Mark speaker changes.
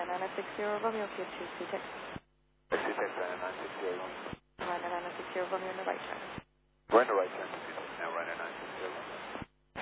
Speaker 1: 960 Romeo, Pier 2, 2 text.
Speaker 2: 2 text, 960 Romeo.
Speaker 1: 960 Romeo on the right track.